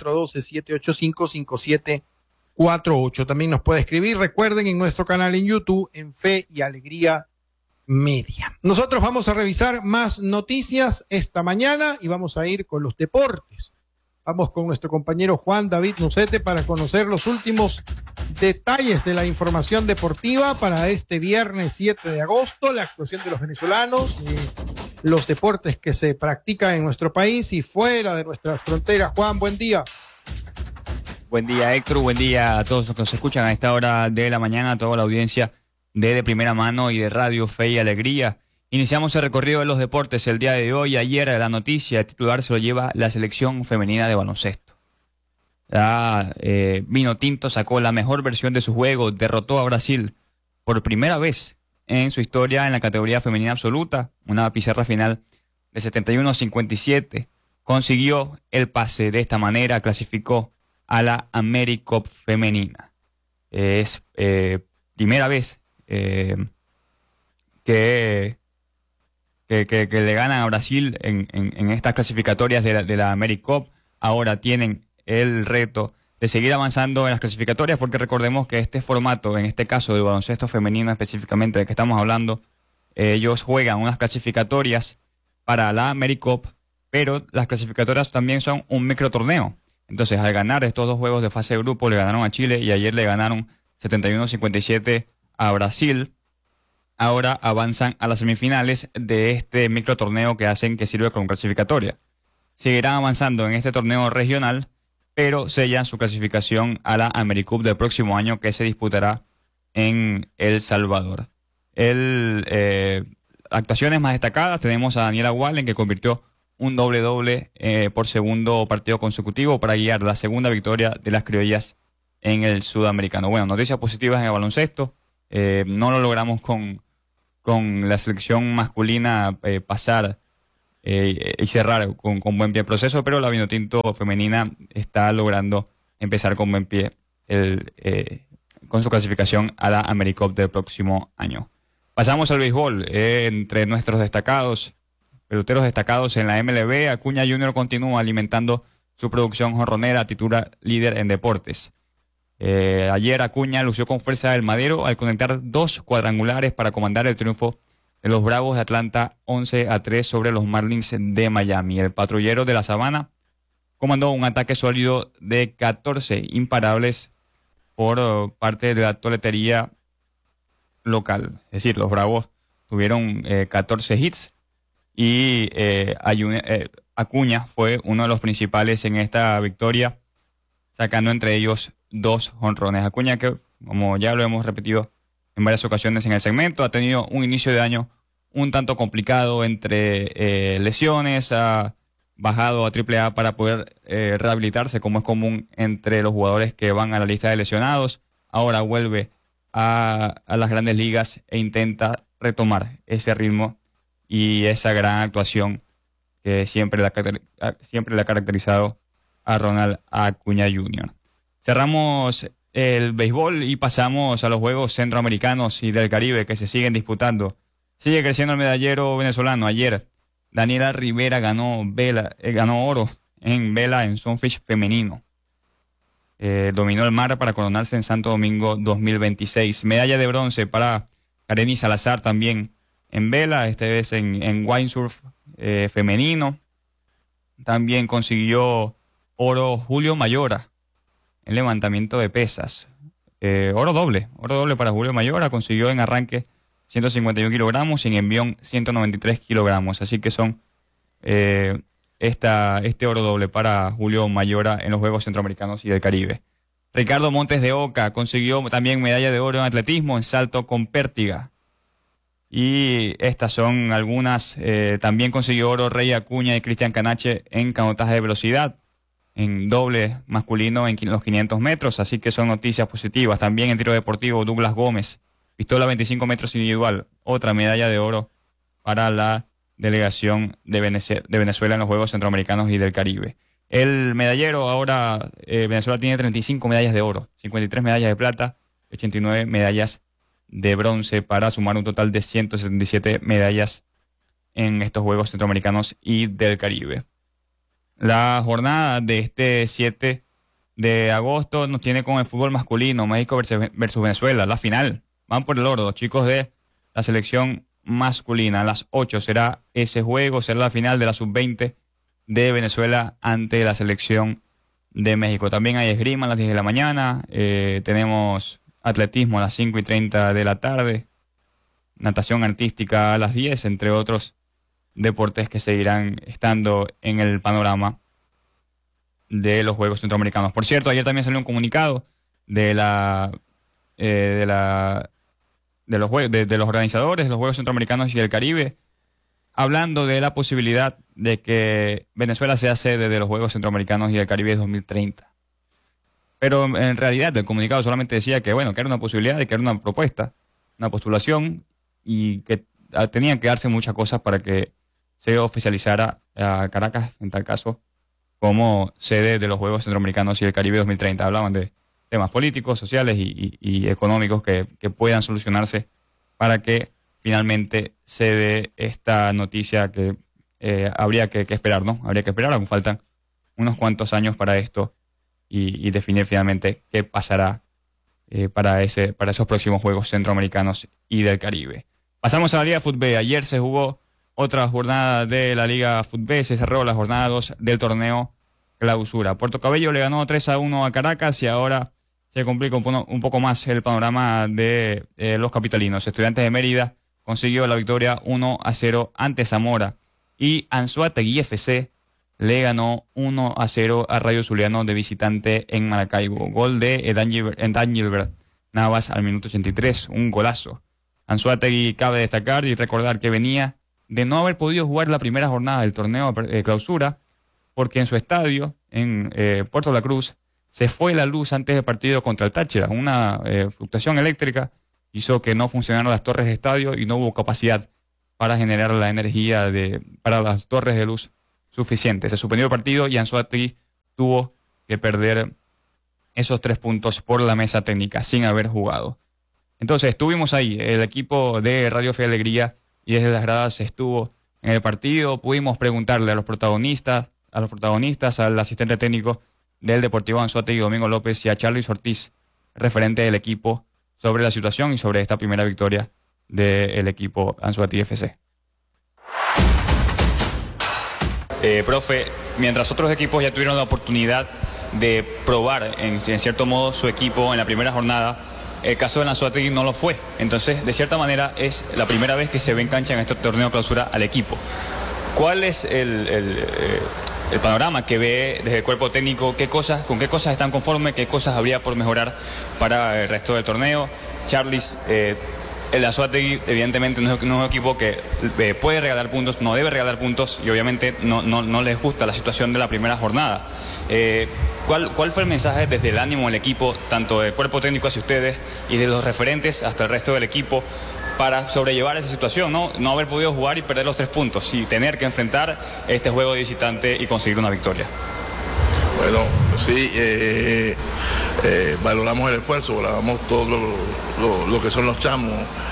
0412-785-5748. También nos puede escribir, recuerden, en nuestro canal en YouTube, en Fe y Alegría Media. Nosotros vamos a revisar más noticias esta mañana y vamos a ir con los deportes. Vamos con nuestro compañero Juan David Nucete para conocer los últimos detalles de la información deportiva para este viernes 7 de agosto, la actuación de los venezolanos, los deportes que se practican en nuestro país y fuera de nuestras fronteras. Juan, buen día. Buen día, Héctor. Buen día a todos los que nos escuchan a esta hora de la mañana, a toda la audiencia de Primera Mano y de Radio Fe y Alegría. Iniciamos el recorrido de los deportes el día de hoy. Ayer la noticia titular se lo lleva la selección femenina de baloncesto. Vino Tinto sacó la mejor versión de su juego, derrotó a Brasil por primera vez en su historia en la categoría femenina absoluta, una pizarra final de 71-57. Consiguió el pase de esta manera, clasificó a la AmeriCup femenina. Es primera vez que le ganan a Brasil en estas clasificatorias de la AmeriCup. Ahora tienen el reto de seguir avanzando en las clasificatorias, porque recordemos que este formato, en este caso de baloncesto femenino específicamente de que estamos hablando, ellos juegan unas clasificatorias para la AmeriCup, pero las clasificatorias también son un microtorneo. Entonces, al ganar estos dos juegos de fase de grupo, le ganaron a Chile y ayer le ganaron 71-57 a Brasil. Ahora avanzan a las semifinales de este microtorneo que hacen, que sirve como clasificatoria. Seguirán avanzando en este torneo regional, pero sellan su clasificación a la AmeriCup del próximo año, que se disputará en El Salvador. Actuaciones más destacadas, tenemos a Daniela Wallen, que convirtió un doble-doble por segundo partido consecutivo para guiar la segunda victoria de las criollas en el sudamericano. Bueno, noticias positivas en el baloncesto. No lo logramos con la selección masculina pasar y cerrar con buen pie el proceso, pero la Vinotinto femenina está logrando empezar con buen pie con su clasificación a la AmeriCup del próximo año. Pasamos al béisbol. Entre nuestros peloteros destacados en la MLB, Acuña Jr. continúa alimentando su producción jonronera, titular líder en deportes. Ayer Acuña lució con fuerza el madero al conectar 2 cuadrangulares para comandar el triunfo de los Bravos de Atlanta 11-3 sobre los Marlins de Miami. El patrullero de la Sabana comandó un ataque sólido de 14 imparables por parte de la toletería local. Es decir, los Bravos tuvieron 14 hits y Acuña fue uno de los principales en esta victoria, sacando entre ellos 2 jonrones. Acuña, que como ya lo hemos repetido en varias ocasiones en el segmento, ha tenido un inicio de año un tanto complicado entre lesiones, ha bajado a AAA para poder rehabilitarse, como es común entre los jugadores que van a la lista de lesionados. Ahora vuelve a las grandes ligas e intenta retomar ese ritmo y esa gran actuación que siempre le ha caracterizado a Ronald Acuña Jr. Cerramos el béisbol y pasamos a los Juegos Centroamericanos y del Caribe que se siguen disputando. Sigue creciendo el medallero venezolano. Ayer Daniela Rivera ganó oro en vela en Sunfish femenino. Dominó el mar para coronarse en Santo Domingo 2026. Medalla de bronce para Kareni Salazar también en vela, esta vez en windsurf femenino. También consiguió oro Julio Mayora en levantamiento de pesas. Oro doble para Julio Mayora. Consiguió en arranque 151 kilogramos y en envión 193 kilogramos. Así que son este oro doble para Julio Mayora en los Juegos Centroamericanos y del Caribe. Ricardo Montes de Oca consiguió también medalla de oro en atletismo en salto con pértiga. Y estas son algunas. También consiguió oro Rey Acuña y Cristian Canache en canotaje de velocidad, en doble masculino en los 500 metros. Así que son noticias positivas. También en tiro deportivo, Douglas Gómez, pistola 25 metros individual, otra medalla de oro para la delegación de Venezuela en los Juegos Centroamericanos y del Caribe. El medallero ahora, Venezuela tiene 35 medallas de oro, 53 medallas de plata, 89 medallas de bronce para sumar un total de 177 medallas en estos Juegos Centroamericanos y del Caribe. La jornada de este 7 de agosto nos tiene con el fútbol masculino, México versus Venezuela, la final. Van por el oro, los chicos de la selección masculina. A las 8 será ese juego, será la final de la sub-20 de Venezuela ante la selección de México. También hay esgrima a las 10 de la mañana, tenemos atletismo a las 5:30 de la tarde, natación artística a las 10, entre otros deportes que seguirán estando en el panorama de los Juegos Centroamericanos. Por cierto, ayer también salió un comunicado de los organizadores de los Juegos Centroamericanos y del Caribe, hablando de la posibilidad de que Venezuela sea sede de los Juegos Centroamericanos y del Caribe 2030. Pero en realidad el comunicado solamente decía que, bueno, que era una posibilidad y que era una propuesta, una postulación, y que tenían que darse muchas cosas para que se oficializara a Caracas, en tal caso, como sede de los Juegos Centroamericanos y del Caribe 2030. Hablaban de temas políticos, sociales y económicos que puedan solucionarse para que finalmente se dé esta noticia que habría que esperar, ¿no? Habría que esperar, aún faltan unos cuantos años para esto y definir finalmente qué pasará para esos próximos Juegos Centroamericanos y del Caribe. Pasamos a la Liga Fútbol. Ayer se jugó otra jornada de la Liga Fútbol, se cerró la jornada 2 del torneo Clausura. Puerto Cabello le ganó 3-1 a Caracas y ahora se complica un poco más el panorama de los capitalinos. Estudiantes de Mérida consiguió la victoria 1-0 ante Zamora y Anzoátegui FC le ganó 1-0 a Rayo Zuliano de visitante en Maracaibo. Gol de Daniel Navas al minuto 83, un golazo. Anzoátegui cabe destacar y recordar que venía de no haber podido jugar la primera jornada del torneo Clausura porque en su estadio, en Puerto La Cruz, se fue la luz antes del partido contra el Táchira. Una fluctuación eléctrica hizo que no funcionaran las torres de estadio y no hubo capacidad para generar la energía para las torres de luz suficiente. Se suspendió el partido y Anzoátegui tuvo que perder esos 3 puntos por la mesa técnica sin haber jugado. Entonces estuvimos ahí, el equipo de Radio Fe y Alegría, y desde las gradas estuvo en el partido. Pudimos preguntarle a los protagonistas, al asistente técnico del Deportivo Anzoátegui, Domingo López, y a Charly Ortiz, referente del equipo, sobre la situación y sobre esta primera victoria del equipo Anzoátegui FC. Profe, mientras otros equipos ya tuvieron la oportunidad de probar en cierto modo su equipo en la primera jornada, el caso de Anzoátegui no lo fue. Entonces, de cierta manera, es la primera vez que se ve en cancha en este torneo Clausura al equipo. ¿Cuál es el panorama que ve desde el cuerpo técnico? ¿Con qué cosas están conformes? ¿Qué cosas habría por mejorar para el resto del torneo? Charlis, el Anzoátegui evidentemente no es un equipo que puede regalar puntos, no debe regalar puntos y obviamente no les gusta la situación de la primera jornada. ¿Cuál fue el mensaje desde el ánimo del equipo, tanto del cuerpo técnico hacia ustedes y de los referentes hasta el resto del equipo, para sobrellevar esa situación, no haber podido jugar y perder los 3 puntos y tener que enfrentar este juego de visitante y conseguir una victoria? Bueno, sí, valoramos el esfuerzo, valoramos todo lo que son los chamos,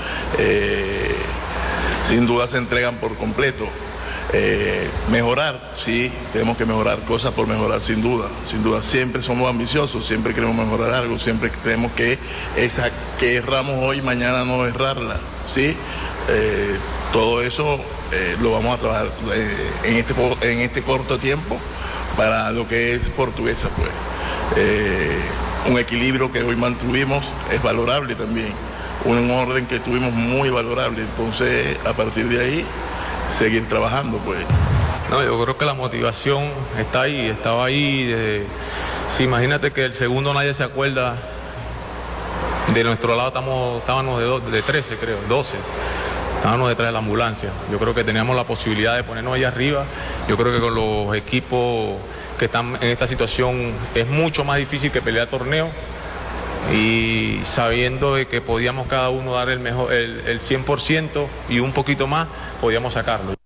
sin duda se entregan por completo. Mejorar, sí, tenemos que mejorar cosas por mejorar, sin duda, siempre somos ambiciosos, siempre queremos mejorar algo, siempre creemos que esa que erramos hoy, mañana no errarla, sí, todo eso lo vamos a trabajar en este corto tiempo para lo que es Portuguesa, pues. Un equilibrio que hoy mantuvimos es valorable también, un orden que tuvimos muy valorable, entonces a partir de ahí seguir trabajando, pues. No, yo creo que la motivación está ahí, estaba ahí. Sí, imagínate que el segundo nadie se acuerda. De nuestro lado estábamos de 13, creo, 12. Estábamos detrás de la ambulancia. Yo creo que teníamos la posibilidad de ponernos ahí arriba. Yo creo que con los equipos que están en esta situación es mucho más difícil que pelear torneo. Y sabiendo de que podíamos cada uno dar el 100% y un poquito más, podíamos sacarlo.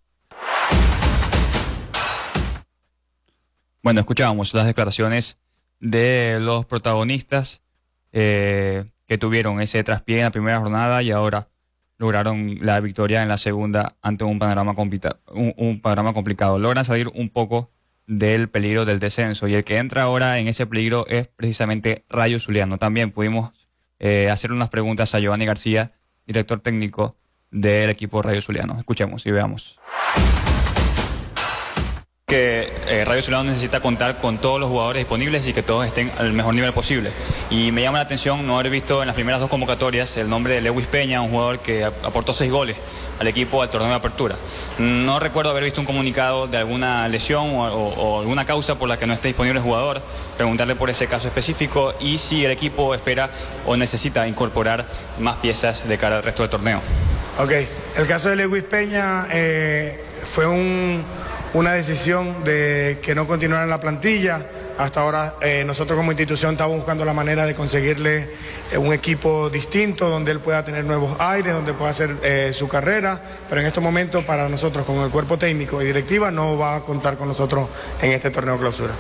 Bueno, escuchábamos las declaraciones de los protagonistas que que tuvieron ese traspié en la primera jornada y ahora lograron la victoria en la segunda ante un panorama complicado. Logran salir un poco del peligro del descenso y el que entra ahora en ese peligro es precisamente Rayo Zuliano. También pudimos hacer unas preguntas a Giovanni García, director técnico del equipo Rayo Zuliano. Escuchemos y veamos. Que Rayo Zuliano necesita contar con todos los jugadores disponibles y que todos estén al mejor nivel posible. Y me llama la atención no haber visto en las primeras 2 convocatorias el nombre de Lewis Peña, un jugador que aportó 6 goles al equipo al torneo de apertura. No recuerdo haber visto un comunicado de alguna lesión o alguna causa por la que no esté disponible el jugador, preguntarle por ese caso específico y si el equipo espera o necesita incorporar más piezas de cara al resto del torneo. Ok, el caso de Lewis Peña fue una decisión de que no continuara en la plantilla. Hasta ahora nosotros como institución estamos buscando la manera de conseguirle un equipo distinto, donde él pueda tener nuevos aires, donde pueda hacer su carrera, pero en estos momentos para nosotros con el cuerpo técnico y directiva no va a contar con nosotros en este torneo clausura.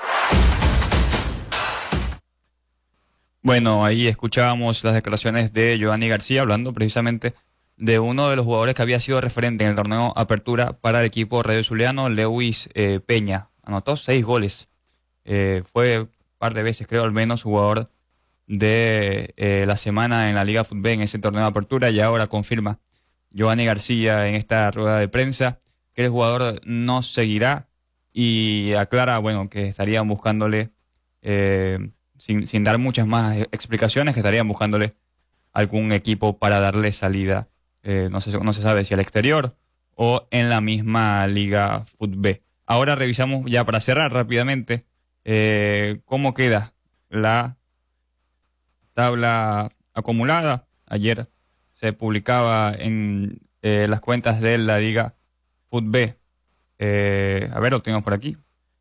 Bueno, ahí escuchábamos las declaraciones de Giovanni García hablando precisamente de uno de los jugadores que había sido referente en el torneo Apertura para el equipo Rayo Zuliano, Lewis Peña. Anotó 6 goles. Fue un par de veces, creo, al menos jugador de la semana en la Liga Fútbol en ese torneo de Apertura y ahora confirma Giovanni García en esta rueda de prensa que el jugador no seguirá y aclara, bueno, que estarían buscándole, sin dar muchas más explicaciones, que estarían buscándole algún equipo para darle salida. No se sabe si al exterior o en la misma Liga Fútbol. Ahora revisamos ya para cerrar rápidamente cómo queda la tabla acumulada. Ayer se publicaba en las cuentas de la Liga Fútbol. A ver, lo tengo por aquí.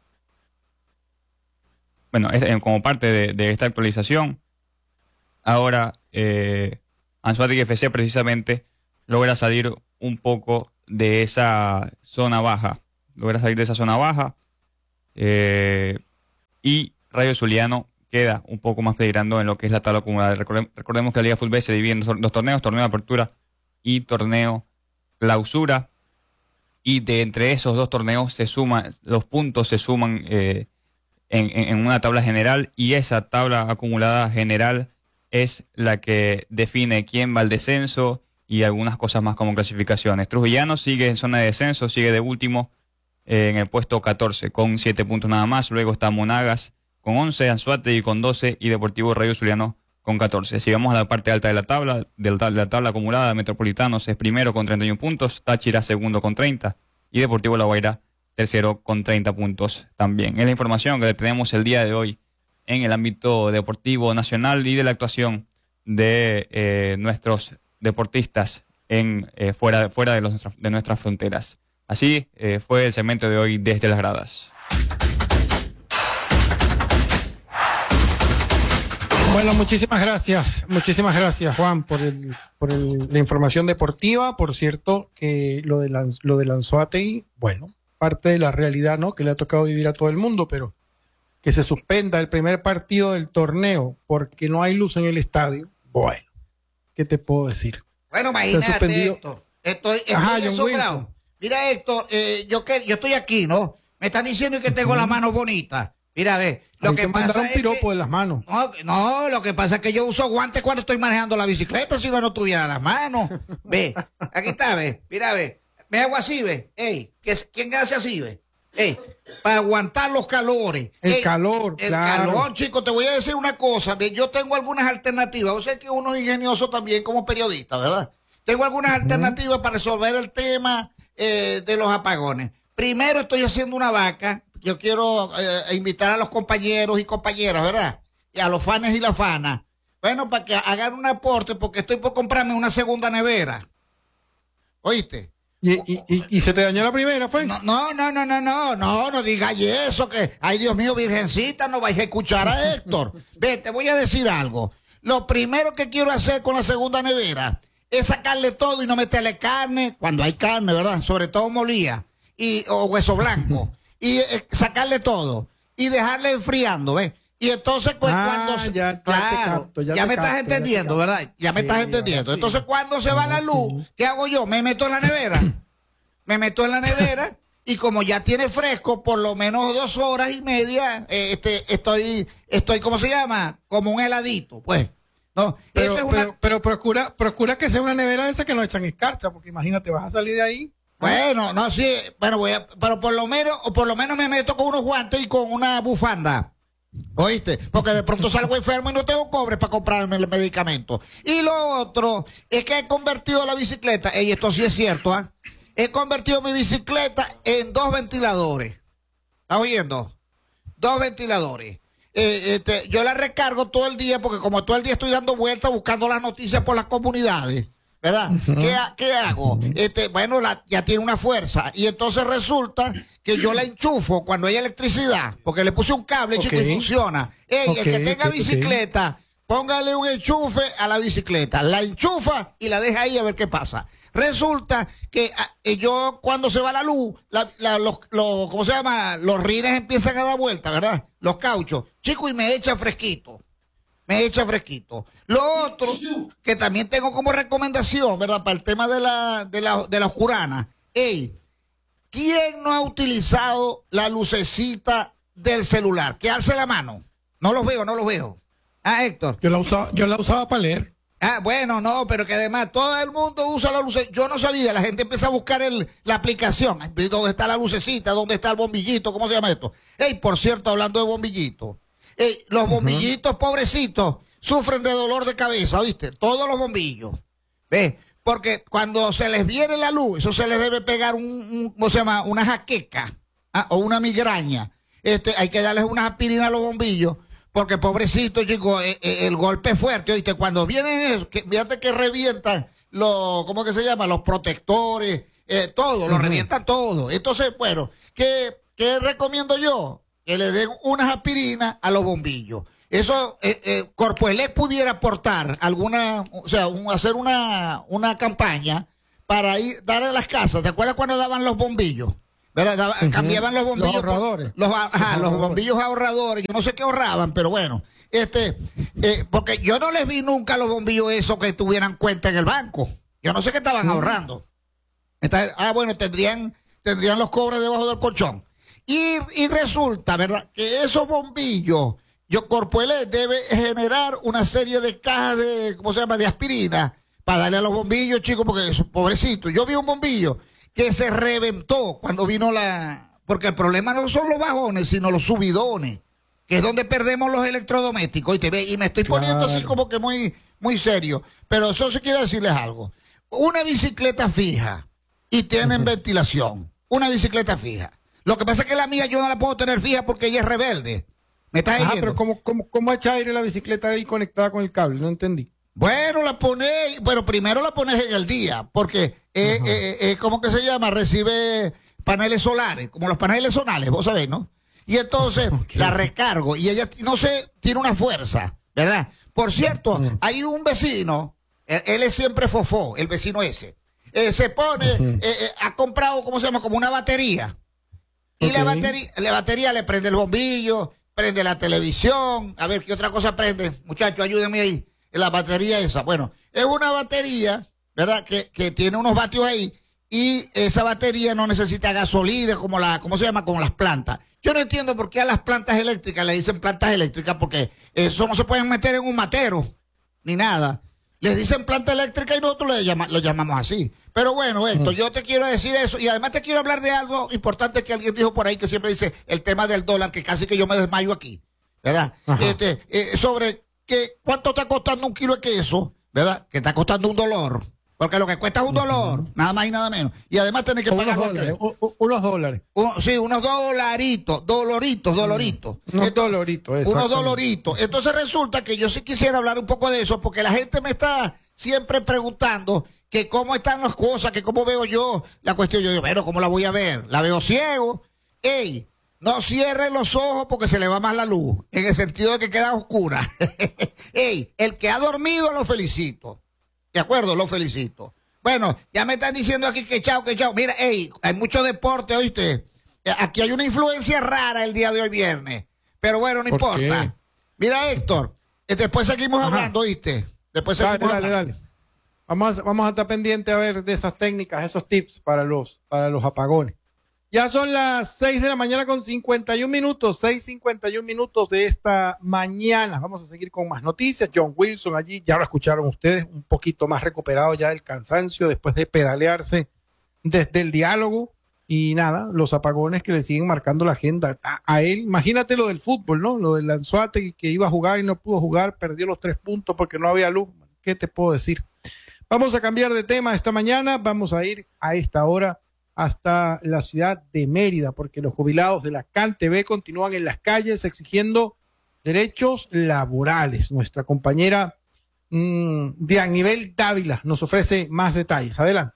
Bueno, como parte de esta actualización, ahora Anzoátegui FC precisamente logra salir un poco de esa zona baja. Y Rayo Zuliano queda un poco más peligrando en lo que es la tabla acumulada. Recordemos que la Liga Fútbol se divide en 2 torneos, torneo de apertura y torneo clausura. Y de entre esos 2 torneos los puntos se suman en una tabla general y esa tabla acumulada general es la que define quién va al descenso y algunas cosas más como clasificaciones. Trujillano sigue en zona de descenso, sigue de último en el puesto 14 con 7 puntos nada más. Luego está Monagas con 11, Anzoátegui con 12 y Deportivo Rayo Zuliano con 14. Si vamos a la parte alta de la tabla acumulada, Metropolitanos es primero con 31 puntos, Táchira segundo con 30 y Deportivo La Guaira tercero con 30 puntos también. Es la información que tenemos el día de hoy en el ámbito deportivo nacional y de la actuación de nuestros deportistas fuera de nuestras fronteras. Así fue el segmento de hoy desde las gradas. Bueno, muchísimas gracias Juan por la información deportiva. Por cierto, que lo de Anzoátegui, bueno, parte de la realidad, ¿no?, que le ha tocado vivir a todo el mundo, pero que se suspenda el primer partido del torneo porque no hay luz en el estadio. Bueno, ¿qué te puedo decir? Bueno, imagínate, Héctor. Estoy asombrado. Mira, Héctor, yo estoy aquí, ¿no? Me están diciendo que tengo la mano bonita. Mira, ve, lo que pasa es que de las manos. No, lo que pasa es que yo uso guantes cuando estoy manejando la bicicleta, si no tuviera las manos. Ve, aquí está, ve, mira, ve. Me hago así, ve. Ey, ¿quién hace así, ve? Ey, para aguantar los calores. El calor, chico, te voy a decir una cosa. Yo tengo algunas alternativas. O sea que uno es ingenioso también como periodista, ¿verdad? Tengo algunas alternativas para resolver el tema de los apagones. Primero estoy haciendo una vaca. Yo quiero invitar a los compañeros y compañeras, ¿verdad? Y a los fans y las fanas. Bueno, para que hagan un aporte, porque estoy por comprarme una segunda nevera. ¿Oíste? ¿Y se te dañó la primera, fue? No digas eso, que, ay, Dios mío, virgencita, no vais a escuchar a Héctor. Ve, te voy a decir algo. Lo primero que quiero hacer con la segunda nevera es sacarle todo y no meterle carne, cuando hay carne, ¿verdad? Sobre todo molía, o hueso blanco, y sacarle todo, y dejarle enfriando, ¿ves? Y entonces, pues, cuando ya claro, te capto, ya me estás capto, entendiendo, ¿verdad? Ya me Sí, estás entendiendo. ahora sí. Entonces, cuando se va la luz, sí. ¿qué hago yo? Me meto en la nevera. Me meto en la nevera y como ya tiene fresco, por lo menos 2 horas y media, estoy, ¿cómo se llama? Como un heladito, pues. No, Pero, eso es una... pero procura que sea una nevera de esa que no echan escarcha, porque imagínate, vas a salir de ahí. Bueno, no, sí, bueno, pero por lo menos me meto con unos guantes y con una bufanda. ¿Oíste? Porque de pronto salgo enfermo y no tengo cobre para comprarme el medicamento. Y lo otro es que he convertido la bicicleta, y esto sí es cierto, ¿ah? He convertido mi bicicleta en 2 ventiladores. ¿Estás oyendo? 2 ventiladores. Yo la recargo todo el día porque como todo el día estoy dando vueltas buscando las noticias por las comunidades, ¿verdad? ¿Qué hago? Bueno, ya tiene una fuerza y entonces resulta que yo la enchufo cuando hay electricidad porque le puse un cable, chico, y funciona. El que tenga bicicleta, póngale un enchufe a la bicicleta, la enchufa y la deja ahí a ver qué pasa. Resulta que yo cuando se va la luz, ¿cómo se llama? Los rines empiezan a dar vuelta, ¿verdad? Los cauchos. Chico, y me echa fresquito. Lo otro, que también tengo como recomendación, ¿verdad? Para el tema de la oscurana. ¿Quién no ha utilizado la lucecita del celular? Que alce la mano. No los veo. Ah, Héctor. Yo la usaba para leer. Ah, bueno, no, pero que además todo el mundo usa la lucecita. Yo no sabía, la gente empieza a buscar la aplicación. ¿Dónde está la lucecita? ¿Dónde está el bombillito? ¿Cómo se llama esto? Por cierto, hablando de bombillitos. Los bombillitos, pobrecitos, sufren de dolor de cabeza, ¿oíste? Todos los bombillos. ¿Ves? Porque cuando se les viene la luz, eso se les debe pegar ¿cómo se llama? Una jaqueca, o una migraña. Hay que darles unas aspirinas a los bombillos. Porque pobrecito, chicos, el golpe es fuerte, ¿oíste? Cuando vienen eso, fíjate que revientan ¿cómo que se llama? Los protectores, todo, lo revientan todo. Entonces, bueno, ¿qué recomiendo yo? Que le den unas aspirinas a los bombillos. Eso, Corpoelec pudiera aportar hacer una campaña para darle a las casas. ¿Te acuerdas cuando daban los bombillos? ¿Verdad? Cambiaban los bombillos. Los ahorradores. Los bombillos ahorradores. Yo no sé qué ahorraban, pero bueno. Porque yo no les vi nunca los bombillos esos que tuvieran cuenta en el banco. Yo no sé qué estaban ahorrando. Bueno, tendrían los cobres debajo del colchón. Y resulta, ¿verdad? Que esos bombillos, Corpoelec debe generar una serie de cajas ¿cómo se llama? De aspirina para darle a los bombillos, chicos, porque pobrecitos. Yo vi un bombillo que se reventó cuando vino porque el problema no son los bajones, sino los subidones, que es donde perdemos los electrodomésticos. Y me estoy poniendo así como que muy, muy serio. Pero eso sí quiero decirles algo. Una bicicleta fija y tienen ventilación. Una bicicleta fija. Lo que pasa es que la mía yo no la puedo tener fija porque ella es rebelde. ¿Me estás diciendo? Pero ¿cómo echa aire la bicicleta ahí conectada con el cable? No entendí. Bueno, primero la pones en el día, porque, ¿cómo que se llama? Recibe paneles solares, como los paneles solares, vos sabés, ¿no? Y entonces la recargo y ella, no sé, tiene una fuerza, ¿verdad? Por cierto, hay un vecino, él es siempre fofó, el vecino ese, se pone, ha comprado, ¿cómo se llama? Como una batería. Y la batería le prende el bombillo, prende la televisión, a ver qué otra cosa prende. Muchachos, ayúdenme ahí. La batería esa, bueno, es una batería, ¿verdad? Que tiene unos vatios ahí y esa batería no necesita gasolina ¿cómo se llama? Como las plantas. Yo no entiendo por qué a las plantas eléctricas le dicen plantas eléctricas, porque eso no se pueden meter en un matero, ni nada. Les dicen planta eléctrica y nosotros lo llamamos así. Pero bueno, yo te quiero decir eso y además te quiero hablar de algo importante que alguien dijo por ahí que siempre dice el tema del dólar, que casi que yo me desmayo aquí, ¿verdad? Sobre ¿cuánto está costando un kilo de queso? ¿Verdad? Que está costando $1. Porque lo que cuesta es $1, nada más y nada menos. Y además tenés que pagar unos dólares. Sí, unos doloritos. Unos doloritos. Unos doloritos. Entonces resulta que yo sí quisiera hablar un poco de eso, porque la gente me está siempre preguntando que cómo están las cosas, que cómo veo yo la cuestión. Yo digo, bueno, ¿cómo la voy a ver? ¿La veo ciego? No cierren los ojos porque se le va más la luz, en el sentido de que queda oscura. El que ha dormido lo felicito. ¿De acuerdo? Lo felicito. Bueno, ya me están diciendo aquí que chao. Mira, hay mucho deporte, ¿oíste? Aquí hay una influencia rara el día de hoy viernes. Pero bueno, no importa. Mira, Héctor, después seguimos hablando, ¿oíste? Después seguimos hablando. Dale. Vamos a estar pendientes a ver de esas técnicas, esos tips para los apagones. Ya son las 6 de la mañana con 51 minutos, 6:51 minutos de esta mañana. Vamos a seguir con más noticias. John Wilson allí, ya lo escucharon ustedes, un poquito más recuperado ya del cansancio después de pedalearse desde el diálogo. Y nada, los apagones que le siguen marcando la agenda a él. Imagínate lo del fútbol, ¿no? Lo del Anzoátegui que iba a jugar y no pudo jugar, perdió los 3 puntos porque no había luz. ¿Qué te puedo decir? Vamos a cambiar de tema esta mañana. Vamos a ir a esta hora hasta la ciudad de Mérida, porque los jubilados de la CanTV continúan en las calles exigiendo derechos laborales. Nuestra compañera Dianibel Dávila nos ofrece más detalles. Adelante.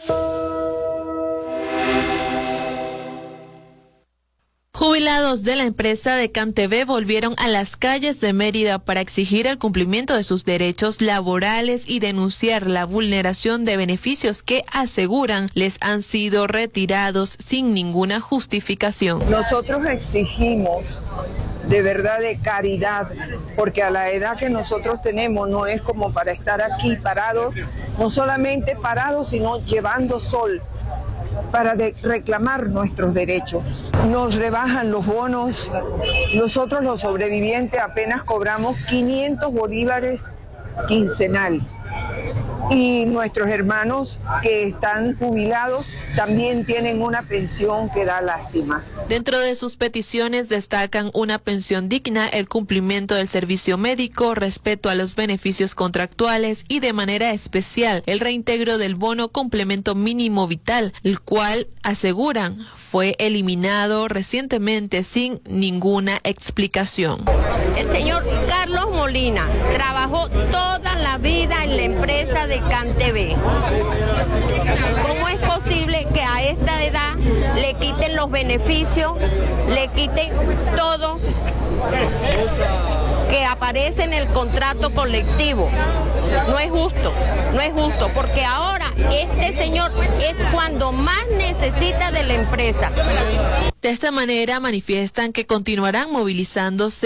Jubilados de la empresa de CanTV volvieron a las calles de Mérida para exigir el cumplimiento de sus derechos laborales y denunciar la vulneración de beneficios que aseguran les han sido retirados sin ninguna justificación. Nosotros exigimos de verdad de caridad, porque a la edad que nosotros tenemos no es como para estar aquí parados, no solamente parados, sino llevando sol para reclamar nuestros derechos. Nos rebajan los bonos, nosotros los sobrevivientes apenas cobramos 500 bolívares quincenal. Y nuestros hermanos que están jubilados también tienen una pensión que da lástima. Dentro de sus peticiones destacan una pensión digna, el cumplimiento del servicio médico, respeto a los beneficios contractuales y de manera especial el reintegro del bono complemento mínimo vital, el cual aseguran fue eliminado recientemente sin ninguna explicación. El señor Carlos Molina trabajó toda la vida en la empresa de CanTV. ¿Cómo es posible que a esta edad le quiten los beneficios, le quiten todo que aparece en el contrato colectivo? No es justo, porque ahora este señor es cuando más necesita de la empresa. De esta manera manifiestan que continuarán movilizándose